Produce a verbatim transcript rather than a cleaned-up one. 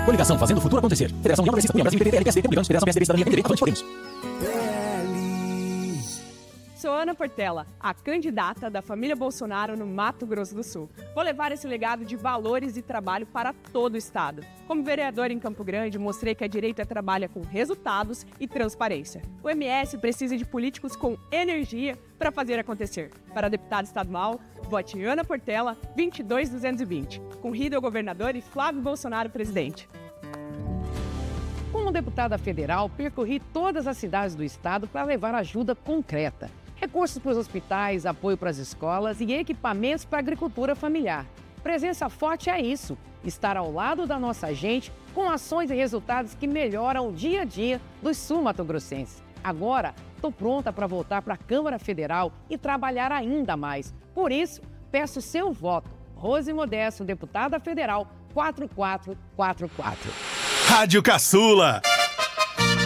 Coligação Fazendo o Futuro Acontecer. Federação União Progressista Cunha, Brasil, P T T, L P S D, Republicanos, Federação P S D, Cidadania, P M D B, Avante Podemos. Sou Ana Portela, a candidata da família Bolsonaro no Mato Grosso do Sul. Vou levar esse legado de valores e trabalho para todo o estado. Como vereadora em Campo Grande, mostrei que a direita trabalha com resultados e transparência. O M S precisa de políticos com energia para fazer acontecer. Para deputado estadual, vote Ana Portela, vinte e dois duzentos e vinte. Conrido ao governador e Flávio Bolsonaro presidente. Como deputada federal, percorri todas as cidades do estado para levar ajuda concreta. Recursos para os hospitais, apoio para as escolas e equipamentos para a agricultura familiar. Presença forte é isso, estar ao lado da nossa gente com ações e resultados que melhoram o dia a dia dos sul-mato-grossenses. Agora, estou pronta para voltar para a Câmara Federal e trabalhar ainda mais. Por isso, peço seu voto. Rose Modesto, deputada federal, quatro quatro quatro quatro. Rádio Caçula.